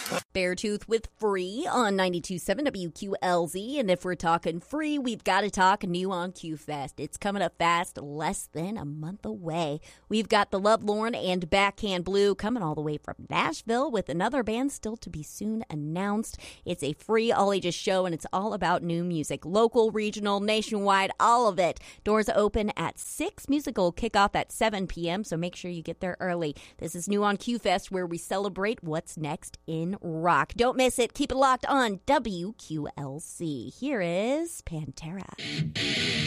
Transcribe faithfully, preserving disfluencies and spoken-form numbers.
Beartooth with Free on ninety-two point seven W Q L Z. And if we're talking free, we've got to talk new on Q-Fest. It's coming up fast, less than a month away. We've got the Lovelorn and Backhand Blue coming all the way from Nashville with another band still to be soon announced. It's a free all-ages show, and it's all about new music. Local, regional, nationwide, all of it. Doors open at six. Musical kickoff at seven p.m., so make sure you get there early. This is new on Q-Fest, where we celebrate what's next in rock. Don't miss it. Keep it locked on W Q L C. Here is Pantera.